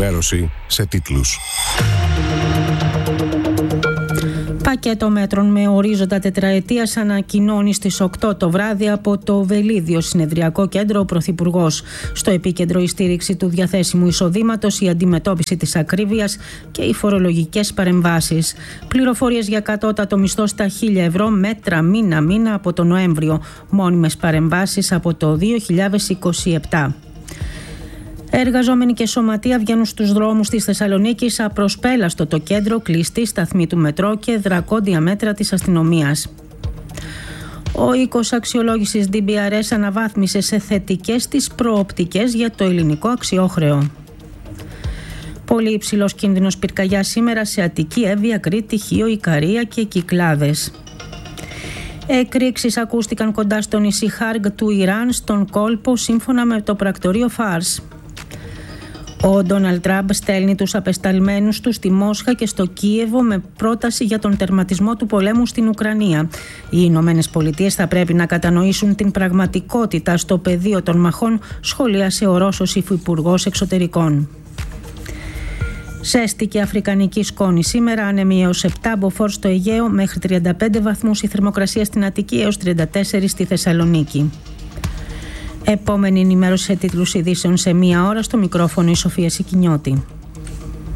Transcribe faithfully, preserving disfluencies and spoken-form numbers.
ενημέρωση σε τίτλους. Πακέτο μέτρων με ορίζοντα τετραετίας ανακοινώνει στις οκτώ το βράδυ από το Βελίδιο Συνεδριακό Κέντρο ο Πρωθυπουργός. Στο επίκεντρο η στήριξη του διαθέσιμου εισοδήματος, η αντιμετώπιση της ακρίβειας και οι φορολογικές παρεμβάσεις. Πληροφορίες για κατώτατο μισθό στα χίλια ευρώ, μέτρα μήνα-μήνα από τον Νοέμβριο. Μόνιμες παρεμβάσεις από το δύο χιλιάδες είκοσι επτά. Εργαζόμενοι και σωματεία βγαίνουν στους δρόμους της Θεσσαλονίκης, απροσπέλαστο το κέντρο, κλειστή σταθμή του μετρό και δρακόντια μέτρα της αστυνομίας. Ο οίκος αξιολόγησης ντι μπι αρ ες αναβάθμισε σε θετικές τις προοπτικές για το ελληνικό αξιόχρεο. Πολύ υψηλός κίνδυνος πυρκαγιάς σήμερα σε Αττική, Εύβοια, Κρήτη, Χίο, Ικαρία και Κυκλάδες. Εκρήξεις ακούστηκαν κοντά στο νησί Χάργ του Ιράν, στον κόλπο, σύμφωνα με το πρακτορείο Φάρς. Ο Ντόναλντ Τραμπ στέλνει τους απεσταλμένους του στη Μόσχα και στο Κίεβο με πρόταση για τον τερματισμό του πολέμου στην Ουκρανία. Οι Ηνωμένες Πολιτείες θα πρέπει να κατανοήσουν την πραγματικότητα στο πεδίο των μαχών, σχολίασε ο Ρώσος υφυπουργός εξωτερικών. Ζέστη και αφρικανική σκόνη σήμερα, άνεμοι έως επτά, μποφόρ στο Αιγαίο, μέχρι τριάντα πέντε βαθμούς η θερμοκρασία στην Αττική, έως τριάντα τέσσερα στη Θεσσαλονίκη. Επόμενη ενημέρωση σε τίτλους ειδήσεων σε μία ώρα, στο μικρόφωνο η Σοφία Σικινιώτη.